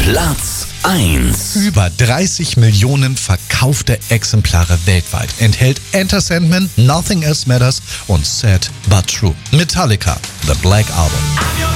Platz 1. Über 30 Millionen verkaufte Exemplare weltweit enthält Enter Sandman, Nothing Else Matters und Sad But True. Metallica, The Black Album.